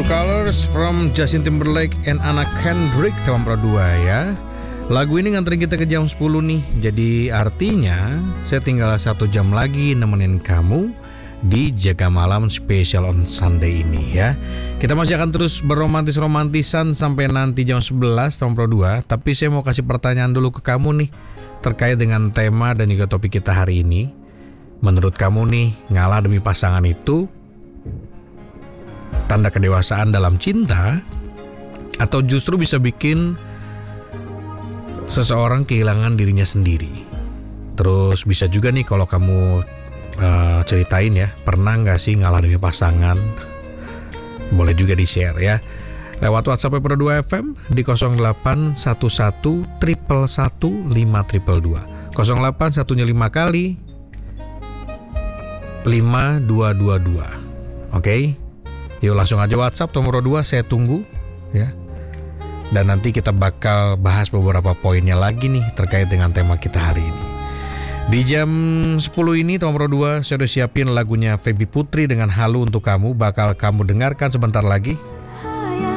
True Colors from Justin Timberlake and Anna Kendrick nomor 2 ya. Lagu ini nganterin kita ke jam 10 nih. Jadi artinya saya tinggal 1 jam lagi nemenin kamu di Jaga Malam Special on Sunday ini ya. Kita masih akan terus berromantis-romantisan sampai nanti jam 11 nomor 2. Tapi saya mau kasih pertanyaan dulu ke kamu nih terkait dengan tema dan juga topik kita hari ini. Menurut kamu nih, ngalah demi pasangan itu tanda kedewasaan dalam cinta atau justru bisa bikin seseorang kehilangan dirinya sendiri? Terus bisa juga nih kalau kamu ceritain ya, pernah gak sih ngalah demi pasangan? Boleh juga di-share ya lewat WhatsApp Pro 2 FM di 0811 111 5222 0815 kali 5222. Oke? Yuk langsung aja WhatsApp nomor 2, saya tunggu ya. Dan nanti kita bakal bahas beberapa poinnya lagi nih terkait dengan tema kita hari ini. Di jam 10 ini nomor 2 saya udah siapin lagunya Feby Putri dengan Halu untuk kamu. Bakal kamu dengarkan sebentar lagi.